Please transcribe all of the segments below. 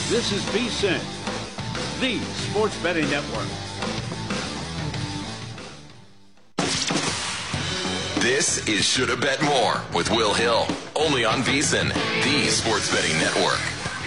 This is VSiN, the Sports Betting Network. This is Shoulda Bet More with Will Hill, only on VSiN, the Sports Betting Network.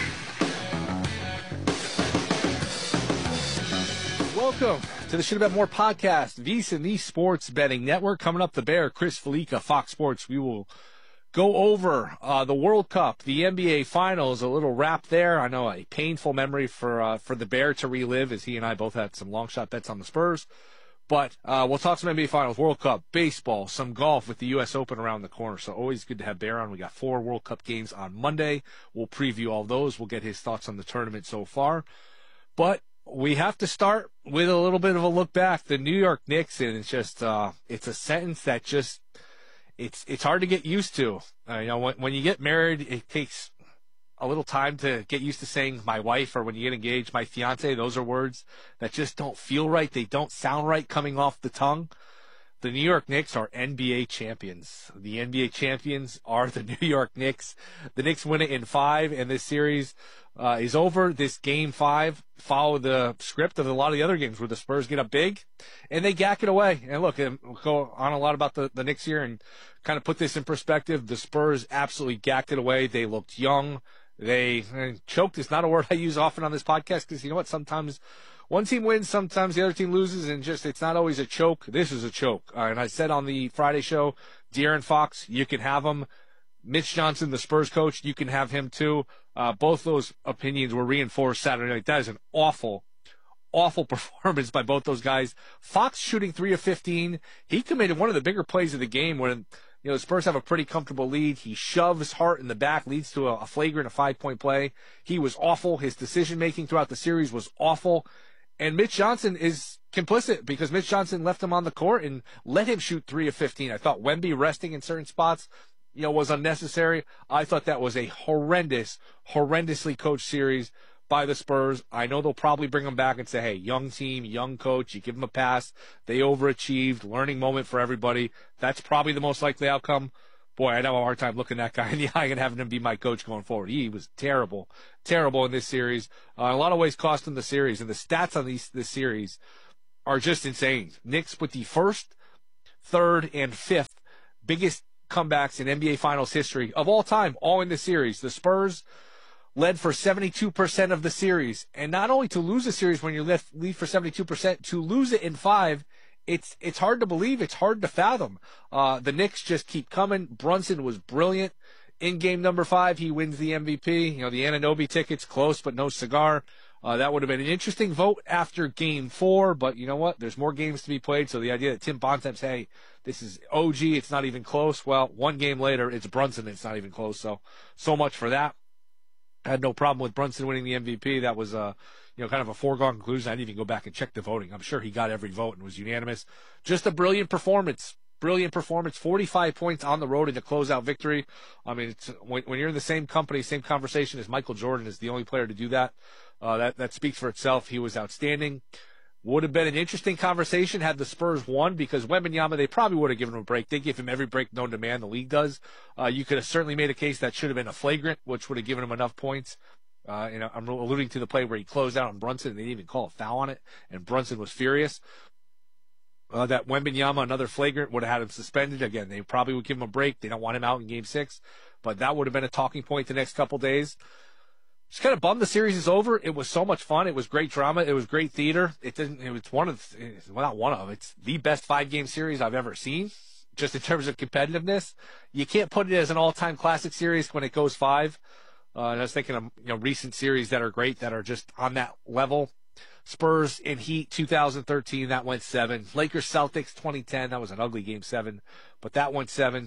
Welcome to the Shoulda Bet More podcast, VSiN, the Sports Betting Network. Coming up, the Bear, Chris Felica, Fox Sports. We will go over the World Cup, the NBA Finals, a little wrap there. I know a painful memory for the Bear to relive, as he and I both had some long shot bets on the Spurs. But we'll talk some NBA Finals, World Cup, baseball, some golf with the U.S. Open around the corner. So always good to have Bear on. We got 4 World Cup games on Monday. We'll preview all those. We'll get his thoughts on the tournament so far. But we have to start with a little bit of a look back. The New York Knicks, and it's just it's a sentence that just it's hard to get used to. When you get married, it takes a little time to get used to saying my wife, or when you get engaged, my fiance. Those are words that just don't feel right. They don't sound right coming off the tongue. The New York Knicks are NBA champions. The NBA champions are the New York Knicks. The Knicks win it in 5, and this series is over. This game 5 followed the script of a lot of the other games where the Spurs get up big and they gack it away. And look, we'll go on a lot about the Knicks here and kind of put this in perspective. The Spurs absolutely gacked it away. They looked young. They choked is not a word I use often on this podcast because you know what? Sometimes one team wins, sometimes the other team loses, and just it's not always a choke. This is a choke. And I said on the Friday show, De'Aaron Fox, you can have him. Mitch Johnson, the Spurs coach, you can have him too. Both those opinions were reinforced Saturday night. That is an awful performance by both those guys. Fox shooting 3 of 15. He committed one of the bigger plays of the game when the Spurs have a pretty comfortable lead. He shoves Hart in the back, leads to a flagrant, a 5-point play. He was awful. His decision-making throughout the series was awful. And Mitch Johnson is complicit because Mitch Johnson left him on the court and let him shoot 3 of 15. I thought Wemby resting in certain spots, was unnecessary. I thought that was a horrendously coached series by the Spurs. I know they'll probably bring him back and say, hey, young team, young coach, you give him a pass. They overachieved, learning moment for everybody. That's probably the most likely outcome. Boy, I have a hard time looking that guy in the eye and having him be my coach going forward. He was terrible in this series. In a lot of ways cost him the series, and the stats on this series are just insane. Knicks with the 1st, 3rd, and 5th biggest comebacks in NBA Finals history of all time, all in the series. The Spurs led for 72% of the series, and not only to lose a series when you lead for 72%, to lose it in 5. It's hard to believe. It's hard to fathom. The Knicks just keep coming. Brunson was brilliant in game number 5. He wins the MVP. The Anunoby ticket's close, but no cigar. That would have been an interesting vote after game 4, but you know what? There's more games to be played. So the idea that Tim Bontemps, hey, this is OG, it's not even close. Well, one game later, it's Brunson, it's not even close. So much for that. I had no problem with Brunson winning the MVP. That was kind of a foregone conclusion. I didn't even go back and check the voting. I'm sure he got every vote and was unanimous. Just a brilliant performance. 45 points on the road in a closeout victory. I mean, it's when you're in the same company, same conversation as Michael Jordan is the only player to do that. That speaks for itself. He was outstanding. Would have been an interesting conversation had the Spurs won because Wembanyama, they probably would have given him a break. They give him every break known to man, the league does. You could have certainly made a case that should have been a flagrant, which would have given him enough points. I'm alluding to the play where he closed out on Brunson and they didn't even call a foul on it, and Brunson was furious. That Wembanyama, another flagrant, would have had him suspended. Again, they probably would give him a break. They don't want him out in game 6, but that would have been a talking point the next couple days. Just kind of bummed the series is over. It was so much fun. It was great drama. It was great theater. It's the best 5-game series I've ever seen, just in terms of competitiveness. You can't put it as an all-time classic series when it goes 5. And I was thinking of recent series that are great, that are just on that level. Spurs and Heat 2013, that went 7. Lakers Celtics 2010, that was an ugly game 7, but that went 7.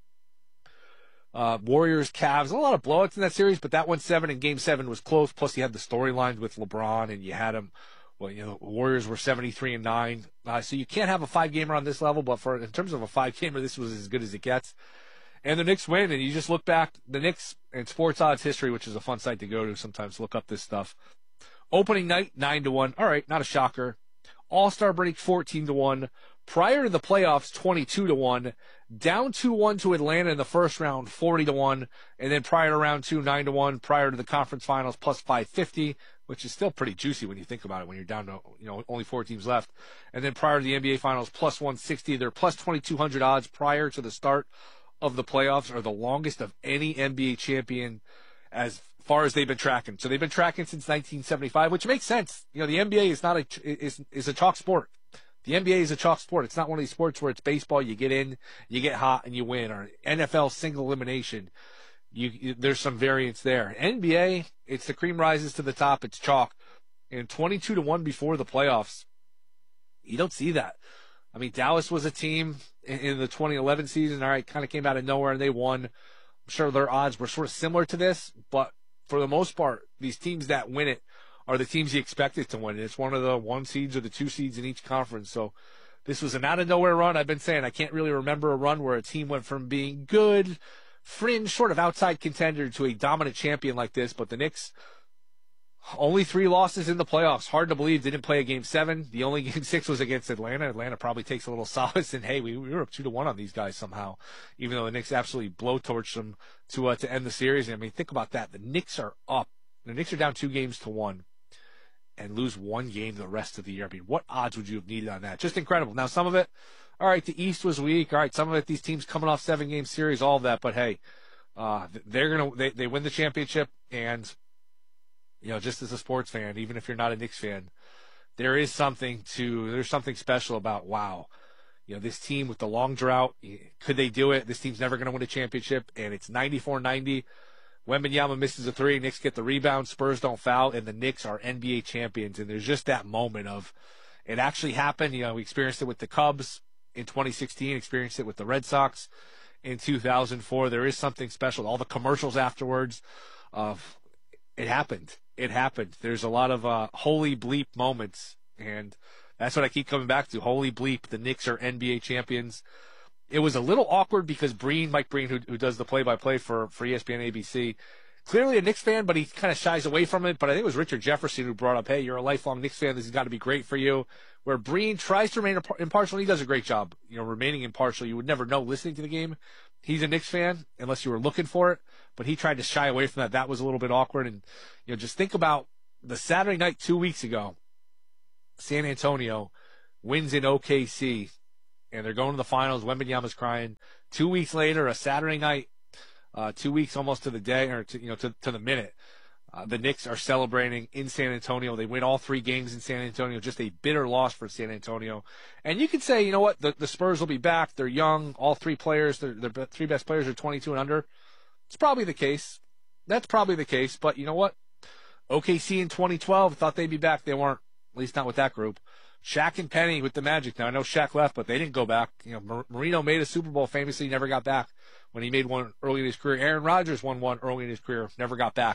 Warriors, Cavs, a lot of blowouts in that series, but that went 7, and game 7 was close. Plus you had the storylines with LeBron, and you had him. The Warriors were 73-9. So you can't have a 5-gamer on this level, but in terms of a 5-gamer, this was as good as it gets. And the Knicks win, and you just look back, the Knicks and Sports Odds History, which is a fun site to go to sometimes, look up this stuff. Opening night, 9-1. All right, not a shocker. All-Star break, 14-1. Prior to the playoffs, 22-1, down 2-1 to Atlanta in the first round, 40-1, and then prior to round 2, 9-1, prior to the conference finals, plus 550, which is still pretty juicy when you think about it, when you're down to, only 4 teams left. And then prior to the NBA finals, plus 160, they're plus 2,200 odds prior to the start of the playoffs, are the longest of any NBA champion as far as they've been tracking. So they've been tracking since 1975, which makes sense. The NBA is not is a chalk sport. The NBA is a chalk sport. It's not one of these sports where it's baseball. You get in, you get hot, and you win. Or NFL single elimination. There's some variance there. NBA, it's the cream rises to the top. It's chalk. And 22-1 before the playoffs, you don't see that. I mean, Dallas was a team in the 2011 season. All right, kind of came out of nowhere and they won. I'm sure their odds were sort of similar to this, but for the most part, these teams that win it are the teams you expected to win. It's one of the 1 seeds or the 2 seeds in each conference. So this was an out-of-nowhere run. I've been saying I can't really remember a run where a team went from being good, fringe, sort of outside contender to a dominant champion like this. But the Knicks, only 3 losses in the playoffs. Hard to believe. Didn't play a Game 7. The only Game 6 was against Atlanta. Atlanta probably takes a little solace in, hey, we were up 2-1 on these guys somehow, even though the Knicks absolutely blowtorched them to end the series. I mean, think about that. The Knicks are up. The Knicks are down 2-1 and lose 1 game the rest of the year. I mean, what odds would you have needed on that? Just incredible. Now, some of it, all right, the East was weak. All right, some of it, these teams coming off 7-game series, all of that. But hey, they win the championship, and just as a sports fan, even if you're not a Knicks fan, there's something special about, wow, this team with the long drought, could they do it? This team's never going to win a championship, and it's 94-90. Wembanyama misses a 3, Knicks get the rebound, Spurs don't foul, and the Knicks are NBA champions. And there's just that moment of, it actually happened. We experienced it with the Cubs in 2016, experienced it with the Red Sox in 2004. There is something special. All the commercials afterwards of, it happened. It happened. There's a lot of holy bleep moments, and that's what I keep coming back to. Holy bleep, the Knicks are NBA champions. It was a little awkward because Mike Breen, who does the play-by-play for ESPN ABC, clearly a Knicks fan, but he kind of shies away from it. But I think it was Richard Jefferson who brought up, hey, you're a lifelong Knicks fan. This has got to be great for you. Where Breen tries to remain impartial, and he does a great job, remaining impartial. You would never know listening to the game. He's a Knicks fan unless you were looking for it, but he tried to shy away from that. That was a little bit awkward. And, just think about the Saturday night 2 weeks ago, San Antonio wins in OKC, and they're going to the finals. Wembanyama's crying. 2 weeks later, a Saturday night, 2 weeks almost to the day, or to the minute, the Knicks are celebrating in San Antonio. They win all 3 games in San Antonio. Just a bitter loss for San Antonio. And you could say, you know what, the Spurs will be back. They're young. All 3 players, their 3 best players are 22 and under. It's probably the case. That's probably the case. But you know what? OKC in 2012 thought they'd be back. They weren't, at least not with that group. Shaq and Penny with the Magic. Now, I know Shaq left, but they didn't go back. Marino made a Super Bowl, famously never got back when he made one early in his career. Aaron Rodgers won one early in his career, never got back.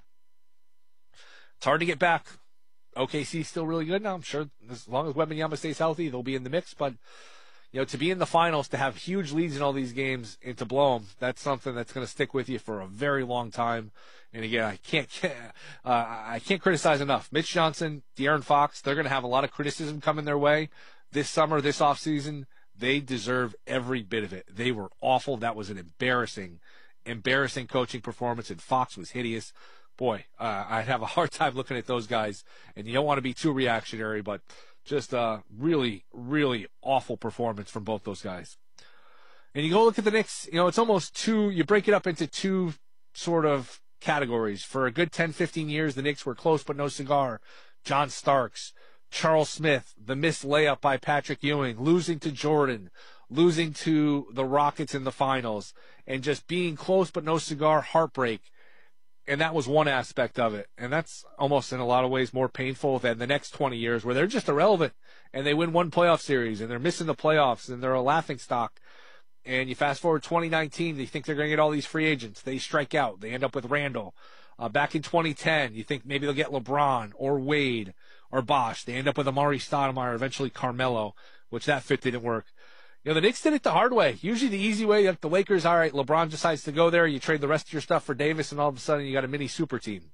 It's hard to get back. OKC's still really good now. I'm sure as long as Wembanyama stays healthy, they'll be in the mix. But, to be in the finals, to have huge leads in all these games and to blow them, that's something that's going to stick with you for a very long time. And again, I can't criticize enough. Mitch Johnson, De'Aaron Fox, they're going to have a lot of criticism coming their way this summer, this offseason. They deserve every bit of it. They were awful. That was an embarrassing coaching performance, and Fox was hideous. Boy, I'd have a hard time looking at those guys, and you don't want to be too reactionary, but just a really, really awful performance from both those guys. And you go look at the Knicks, it's almost you break it up into 2 sort of categories. For a good 10, 15 years, the Knicks were close but no cigar. John Starks, Charles Smith, the missed layup by Patrick Ewing, losing to Jordan, losing to the Rockets in the finals, and just being close but no cigar, heartbreak. And that was one aspect of it. And that's almost in a lot of ways more painful than the next 20 years where they're just irrelevant and they win 1 playoff series and they're missing the playoffs and they're a laughingstock. And you fast forward 2019, you think they're going to get all these free agents. They strike out. They end up with Randall. Back in 2010, you think maybe they'll get LeBron or Wade or Bosh. They end up with Amari Stoudemire, eventually Carmelo, which that fit didn't work. The Knicks did it the hard way. Usually the easy way, like the Lakers, all right, LeBron decides to go there. You trade the rest of your stuff for Davis, and all of a sudden you got a mini super team.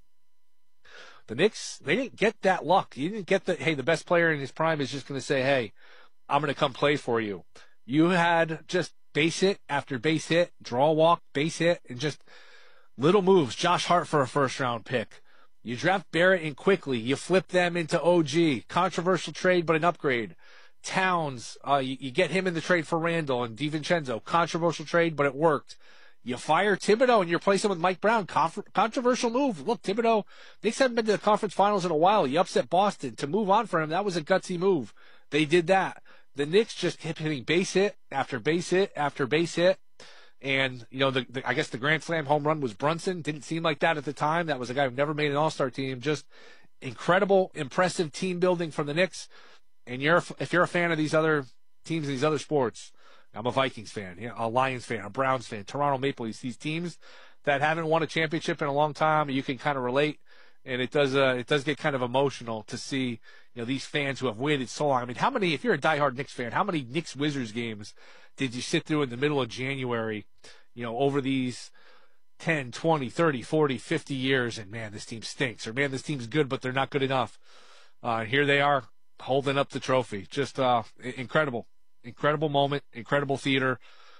The Knicks, they didn't get that luck. You didn't get the best player in his prime is just going to say, hey, I'm going to come play for you. You had just base hit after base hit, draw walk, base hit, and just little moves. Josh Hart for a first-round pick. You draft Barrett and quickly. You flip them into OG. Controversial trade, but an upgrade. Towns, you get him in the trade for Randall and DiVincenzo. Controversial trade, but it worked. You fire Thibodeau and you replace him with Mike Brown. Controversial move. Look, Thibodeau, Knicks haven't been to the conference finals in a while. You upset Boston. To move on for him, that was a gutsy move. They did that. The Knicks just kept hitting base hit after base hit after base hit. And, you know, I guess the Grand Slam home run was Brunson. Didn't seem like that at the time. That was a guy who never made an all-star team. Just incredible, impressive team building from the Knicks. And if you're a fan of these other teams and these other sports, I'm a Vikings fan, a Lions fan, a Browns fan, Toronto Maple Leafs, these teams that haven't won a championship in a long time, you can kind of relate. And it does get kind of emotional to see, you know, these fans who have waited so long. I mean, if you're a diehard Knicks fan, how many Knicks Wizards games did you sit through in the middle of January, you know, over these 10, 20, 30, 40, 50 years? And man, this team stinks, or man, this team's good, but they're not good enough. Here they are holding up the trophy. Just incredible moment, incredible theater.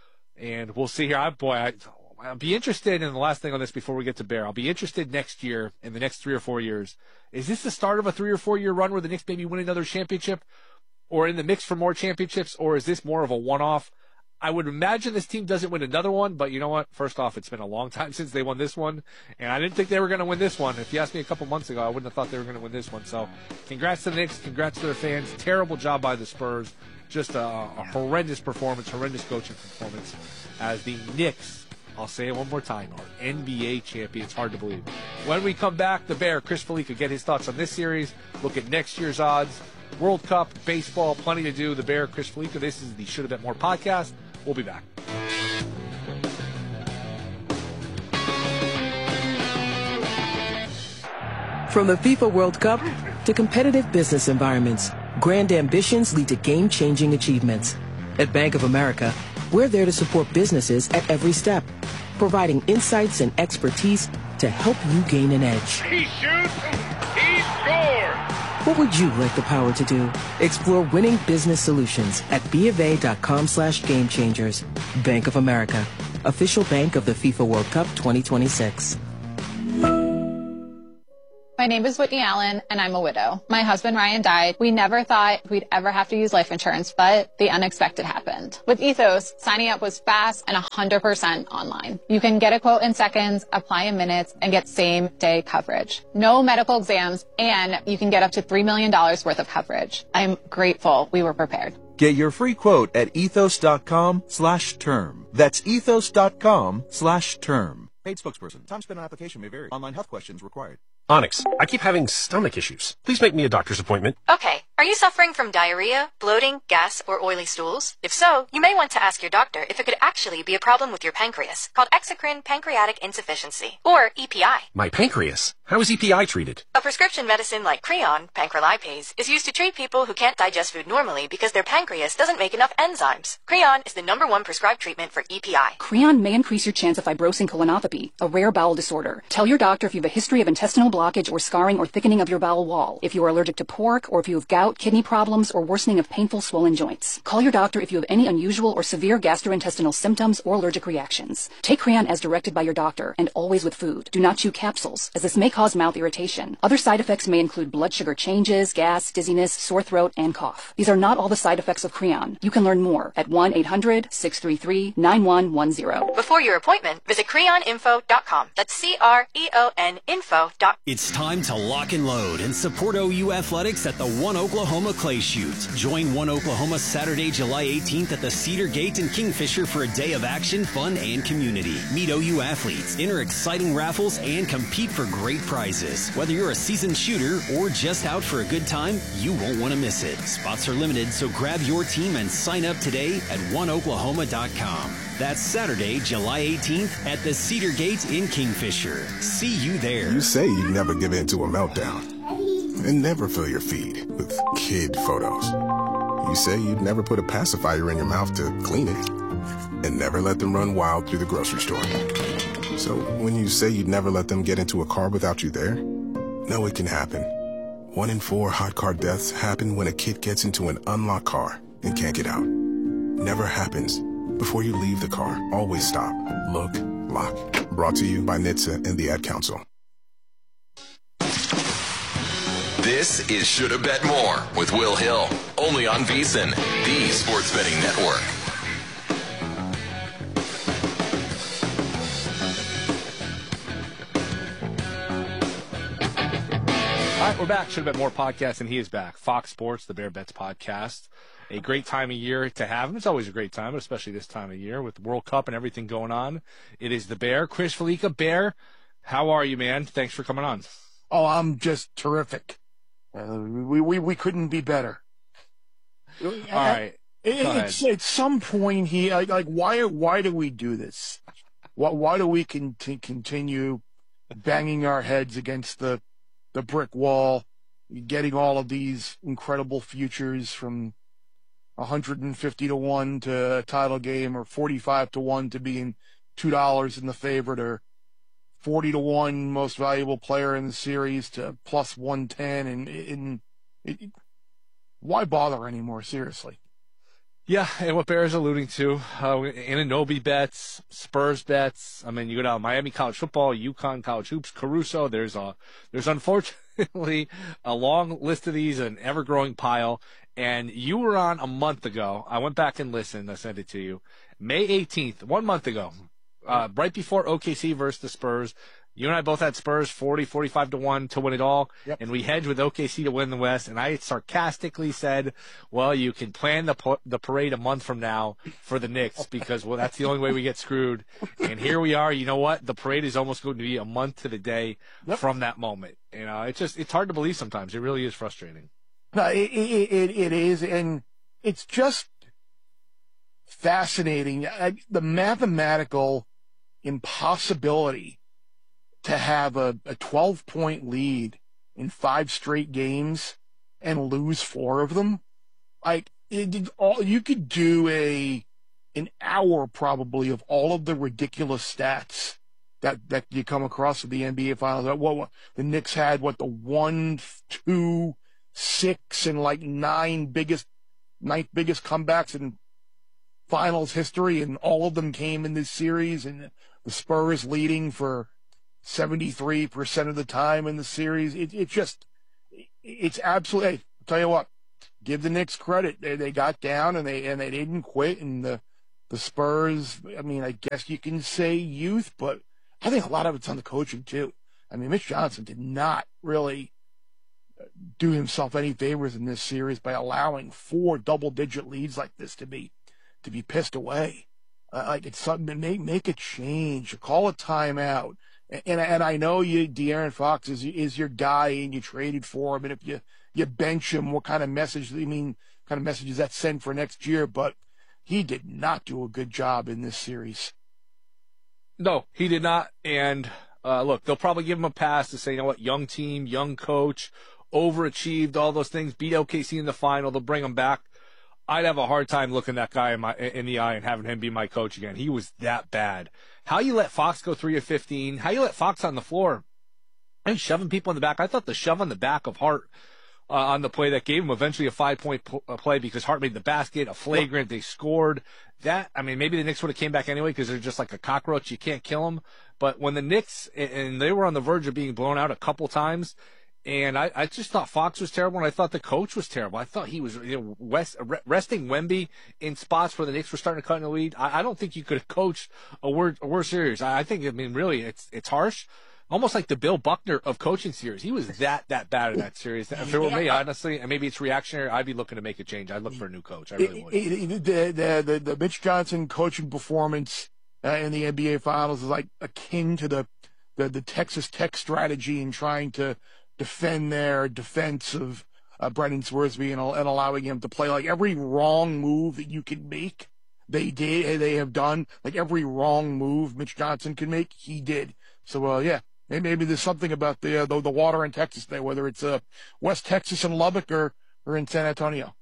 And we'll see here. I'll be interested in the last thing on this before we get to Bear. I'll be interested next year, in the next 3 or 4 years. Is this the start of a 3 or 4 year run where the Knicks maybe win another championship, or in the mix for more championships, or is this more of a one-off? I would imagine this team doesn't win another one, but you know what? First off, it's been a long time since they won this one, and I didn't think they were going to win this one. If you asked me a couple months ago, I wouldn't have thought they were going to win this one. So congrats to the Knicks. Congrats to their fans. Terrible job by the Spurs. Just a horrendous performance, horrendous coaching performance as the Knicks, I'll say it one more time, are NBA champions. Hard to believe. When we come back, the Bear, Chris Felica, get his thoughts on this series, look at next year's odds, World Cup, baseball, plenty to do. The Bear, Chris Felica. This is the Should Have Bet More podcast. We'll be back. From the FIFA World Cup to competitive business environments, grand ambitions lead to game-changing achievements. At Bank of America, we're there to support businesses at every step, providing insights and expertise to help you gain an edge. He shoots, he scores! What would you like the power to do? Explore winning business solutions at BofA.com/gamechangers. Bank of America, official bank of the FIFA World Cup 2026. My name is Whitney Allen, and I'm a widow. My husband, Ryan, died. We never thought we'd ever have to use life insurance, but the unexpected happened. With Ethos, signing up was fast and 100% online. You can get a quote in seconds, apply in minutes, and get same-day coverage. No medical exams, and you can get up to $3 million worth of coverage. I'm grateful we were prepared. Get your free quote at ethos.com/term. That's ethos.com/term. Paid spokesperson. Time spent on application may vary. Online health questions required. Onyx, I keep having stomach issues. Please make me a doctor's appointment. Okay. Are you suffering from diarrhea, bloating, gas, or oily stools? If so, you may want to ask your doctor if it could actually be a problem with your pancreas, called exocrine pancreatic insufficiency, or EPI. My pancreas? How is EPI treated? A prescription medicine like Creon, pancrelipase, is used to treat people who can't digest food normally because their pancreas doesn't make enough enzymes. Creon is the #1 prescribed treatment for EPI. Creon may increase your chance of fibrosing colonopathy, a rare bowel disorder. Tell your doctor if you have a history of intestinal blockage or scarring or thickening of your bowel wall, if you are allergic to pork, or if you have gout, kidney problems, or worsening of painful swollen joints. Call your doctor if you have any unusual or severe gastrointestinal symptoms or allergic reactions. Take Creon as directed by your doctor, and always with food. Do not chew capsules, as this may cause mouth irritation. Other side effects may include blood sugar changes, gas, dizziness, sore throat, and cough. These are not all the side effects of Creon. You can learn more at 1-800-633-9110. Before your appointment, visit creoninfo.com. That's CREON info.com. It's time to lock and load and support OU Athletics at the One Oklahoma Clay Shoot. Join One Oklahoma Saturday, July 18th at the Cedar Gate in Kingfisher for a day of action, fun, and community. Meet OU athletes, enter exciting raffles, and compete for great prizes. Whether you're a seasoned shooter or just out for a good time, you won't want to miss it. Spots are limited, so grab your team and sign up today at oneoklahoma.com. That's Saturday, July 18th at the Cedar Gate in Kingfisher. See you there. You say you'd never give in to a meltdown and never fill your feed with kid photos. You say you'd never put a pacifier in your mouth to clean it and never let them run wild through the grocery store. So when you say you'd never let them get into a car without you there, no, it can happen. 1 in 4 hot car deaths happen when a kid gets into an unlocked car. and can't get out. Never happens. Before you leave the car, always stop, look, lock. Brought to you by NHTSA and the Ad Council. This is Shoulda Bet More with Will Hill, only on VSiN, the sports betting network. All right, we're back. Shoulda Bet More podcast, and he is back. Fox Sports, the Bear Bets podcast. A great time of year to have him. It's always a great time, but especially this time of year with the World Cup and everything going on. It is the Bear, Chris Felica. Bear, how are you, man? Thanks for coming on. Oh, I'm just terrific. We couldn't be better. All right. At some point, why do we do this? Why do we continue banging our heads against the brick wall, getting all of these incredible futures from 150 to 1 to a title game, or 45 to 1 to being $2 in the favorite, or 40 to 1 most valuable player in the series to plus 110, why bother anymore? Seriously. Yeah, and what Bear is alluding to, Anunoby bets, Spurs bets. I mean, you go down Miami college football, UConn college hoops, Caruso. There's unfortunately a long list of these, an ever-growing pile. And you were on a month ago. I went back and listened. I sent it to you. May 18th, 1 month ago, right before OKC versus the Spurs. You and I both had Spurs 40, 45 to 1 to win it all. Yep. And we hedged with OKC to win the West. And I sarcastically said, well, you can plan the parade a month from now for the Knicks because, well, that's the only way we get screwed. And here we are. You know what? The parade is almost going to be a month to the day from that moment. You know, it's hard to believe sometimes. It really is frustrating. No, it is. And it's just fascinating. The mathematical impossibility to have a 12-point lead in 5 straight games and lose 4 of them. You could do an hour probably of all of the ridiculous stats that you come across with the NBA Finals. What the Knicks had, the 1, 2, 6, and 9 biggest comebacks in Finals history, and all of them came in this series, and the Spurs leading for 73% of the time in the series. It's absolutely. Hey, I'll tell you what, give the Knicks credit. They got down and they didn't quit. And the Spurs, I mean, I guess you can say youth, but I think a lot of it's on the coaching too. I mean, Mitch Johnson did not really do himself any favors in this series by allowing 4 double-digit leads like this to be pissed away. It's something. Make a change. Call a timeout. And I know De'Aaron Fox is your guy, and you traded for him. And if you bench him, what kind of message? Kind of message does that send for next year? But he did not do a good job in this series. No, he did not. And look, they'll probably give him a pass to say, you know what, young team, young coach, overachieved, all those things. Beat OKC in the final. They'll bring him back. I'd have a hard time looking that guy in the eye and having him be my coach again. He was that bad. How you let Fox go 3 of 15? How you let Fox on the floor and shoving people in the back? I thought the shove on the back of Hart on the play that gave him eventually a 5-point play because Hart made the basket, a flagrant. They scored. That, I mean, maybe the Knicks would have came back anyway because they're just like a cockroach. You can't kill them. But when the Knicks, and they were on the verge of being blown out a couple times, and I just thought Fox was terrible, and I thought the coach was terrible. I thought he was resting Wemby in spots where the Knicks were starting to cut in the lead. I don't think you could have coached a worse series. I think, really, it's harsh. Almost like the Bill Buckner of coaching series. He was that bad in that series. If it were me, honestly, and maybe it's reactionary, I'd be looking to make a change. I'd look for a new coach. I really would. The Mitch Johnson coaching performance in the NBA Finals is like akin to the Texas Tech strategy in trying to defend their defense of Brendan Swearsby and allowing him to play. Like every wrong move that you can make, they have done. Like every wrong move Mitch Johnson can make, he did. So yeah, maybe there's something about the water in Texas there, whether it's West Texas and Lubbock or in San Antonio.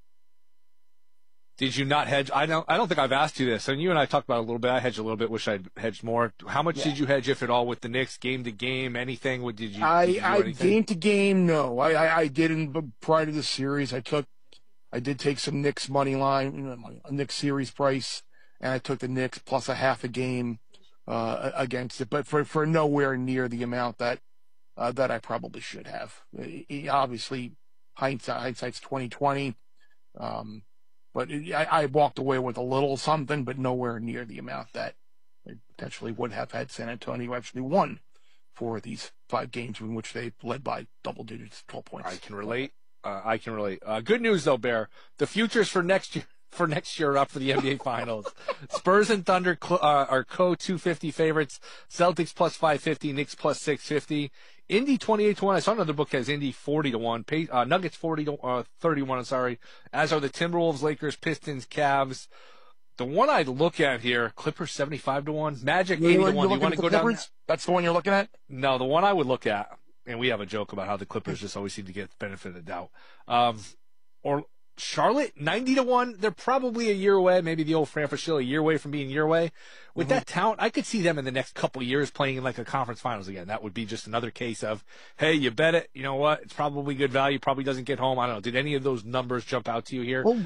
Did you not hedge? I don't think I've asked you this, and you and I talked about it a little bit. I hedged a little bit. Wish I'd hedged more. How much did you hedge, if at all, with the Knicks, game to game? Anything? Did you do anything? Game to game, no. I didn't prior to the series. I took I did take some Knicks money line, a Knicks series price, and I took the Knicks plus a half a game against it, but for nowhere near the amount that I probably should have. Obviously, hindsight's 20/20, but I walked away with a little something, but nowhere near the amount that I potentially would have had San Antonio actually won for these 5 games in which they led by double digits, 12 points. I can relate. Good news though, Bear. The futures for next year are up for the NBA Finals. Spurs and Thunder are co-250 favorites. Celtics plus 550, Knicks plus 650. Indy 28-1. I saw another book has Indy 40-1. Nuggets 31. I'm sorry. As are the Timberwolves, Lakers, Pistons, Cavs. The one I'd look at here, Clippers 75-1, Magic 80-1. You want to go down? That's the one you're looking at? No, the one I would look at, and we have a joke about how the Clippers just always seem to get the benefit of the doubt. Or Charlotte 90-1. They're probably a year away. Maybe the old Fran Fraschilla a year away from being a year away. With that talent, I could see them in the next couple of years playing in like a conference finals again. That would be just another case of, hey, you bet it. You know what? It's probably good value. Probably doesn't get home. I don't know. Did any of those numbers jump out to you here? Well,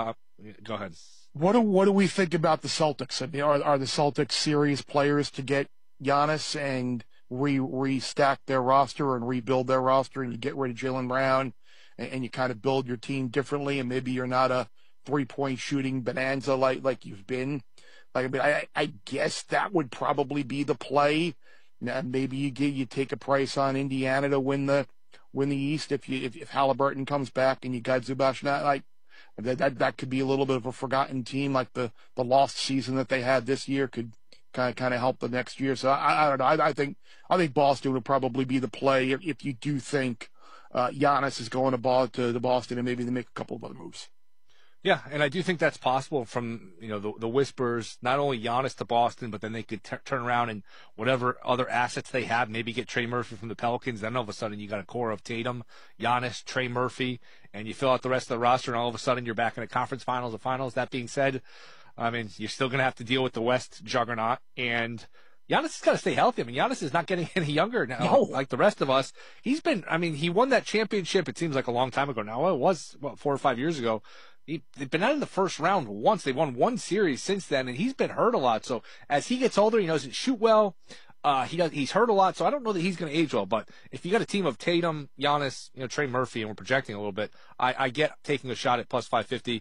Go ahead. What do we think about the Celtics? I mean, are the Celtics serious players to get Giannis and restack their roster and rebuild their roster, and you get rid of Jaylen Brown and you kind of build your team differently, and maybe you're not a 3-point shooting bonanza like you've been? Like, I mean, I guess that would probably be the play. Now, maybe you take a price on Indiana to win the East if Halliburton comes back and you got Zubac. Like that could be a little bit of a forgotten team, like the lost season that they had this year could kind of help the next year. So I don't know. I think Boston would probably be the play if you do think Giannis is going to Boston, and maybe they make a couple of other moves. Yeah, and I do think that's possible from, the whispers, not only Giannis to Boston, but then they could turn around and whatever other assets they have, maybe get Trey Murphy from the Pelicans. Then all of a sudden you got a core of Tatum, Giannis, Trey Murphy, and you fill out the rest of the roster, and all of a sudden you're back in the conference finals or finals. That being said, I mean, you're still going to have to deal with the West juggernaut, and Giannis has got to stay healthy. I mean, Giannis is not getting any younger now, like the rest of us. He won that championship, it seems like a long time ago now. Well, it was, 4 or 5 years ago. They've been out in the first round once. They won one series since then, and he's been hurt a lot. So as he gets older, he doesn't shoot well. He's hurt a lot, so I don't know that he's going to age well. But if you got a team of Tatum, Giannis, Trey Murphy, and we're projecting a little bit, I get taking a shot at plus 550.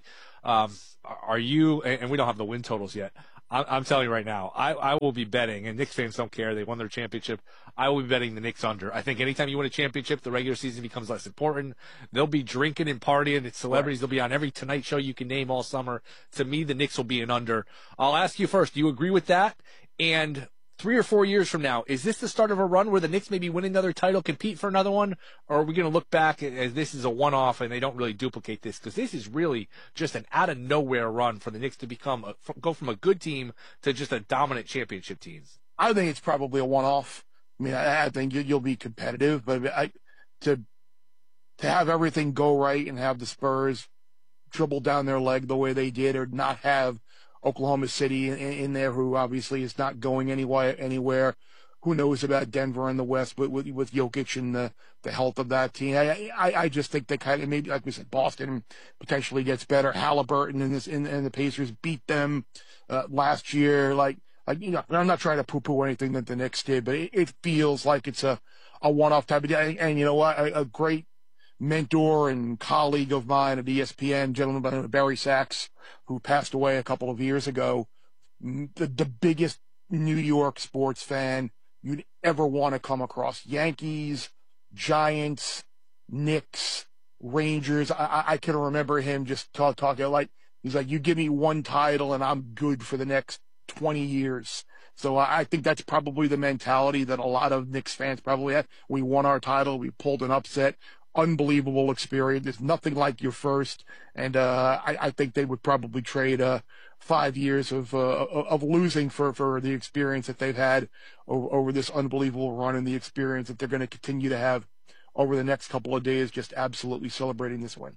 Are you? And we don't have the win totals yet. I'm telling you right now, I will be betting, and Knicks fans don't care. They won their championship. I will be betting the Knicks under. I think anytime you win a championship, the regular season becomes less important. They'll be drinking and partying. It's celebrities. They'll be on every Tonight Show you can name all summer. To me, the Knicks will be an under. I'll ask you first, do you agree with that? And 3 or 4 years from now, is this the start of a run where the Knicks maybe win another title, compete for another one? Or are we going to look back as this is a one-off and they don't really duplicate this? Because this is really just an out-of-nowhere run for the Knicks to go from a good team to just a dominant championship team. I think it's probably a one-off. I mean, I think you'll be competitive, but to have everything go right and have the Spurs dribble down their leg the way they did, or not have Oklahoma City in there, who obviously is not going anywhere. Who knows about Denver in the West with Jokic and the health of that team. I just think they kind of, maybe, like we said, Boston potentially gets better. Halliburton and the Pacers beat them last year. I'm not trying to poo-poo anything that the Knicks did, but it feels like it's a one-off type of day. And you know what? A great mentor and colleague of mine at ESPN, gentleman by the name of Barry Sachs, who passed away a couple of years ago, the biggest New York sports fan you'd ever want to come across. Yankees, Giants, Knicks, Rangers. I can remember him just talking like, he's like, you give me one title and I'm good for the next 20 years. So I think that's probably the mentality that a lot of Knicks fans probably have. We won our title. We pulled an upset. Unbelievable experience. There's nothing like your first. And I think they would probably trade 5 years of losing for the experience that they've had over this unbelievable run, and the experience that they're going to continue to have over the next couple of days, just absolutely celebrating this win.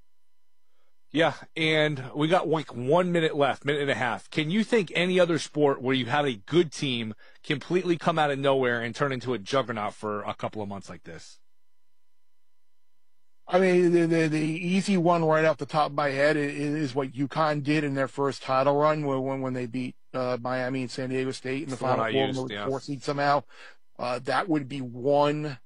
Yeah, and we got like 1 minute left, minute and a half. Can you think any other sport where you have a good team completely come out of nowhere and turn into a juggernaut for a couple of months like this? I mean, the easy one right off the top of my head is what UConn did in their first title run when they beat Miami and San Diego State in the Final Four, with 4 seed somehow. That would be one.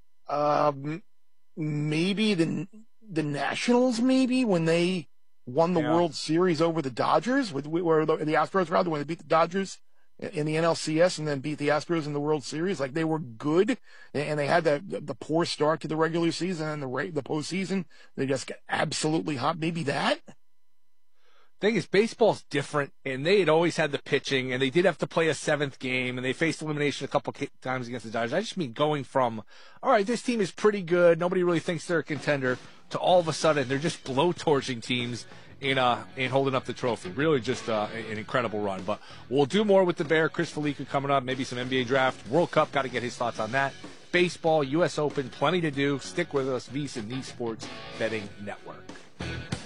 Maybe the Nationals, maybe when they won the World Series over the Dodgers, or the Astros rather, when they beat the Dodgers in the NLCS and then beat the Astros in the World Series. Like, they were good, and they had the poor start to the regular season and the postseason. They just got absolutely hot. Maybe that. Thing is, baseball's different, and they had always had the pitching, and they did have to play a 7th game, and they faced elimination a couple times against the Dodgers. I just mean going from, all right, this team is pretty good, nobody really thinks they're a contender, to all of a sudden they're just blowtorching teams in holding up the trophy. Really just an incredible run. But we'll do more with the Bear. Chris Felica coming up, maybe some NBA draft, World Cup, got to get his thoughts on that. Baseball, U.S. Open, plenty to do. Stick with us, VSiN, the Sports Betting Network.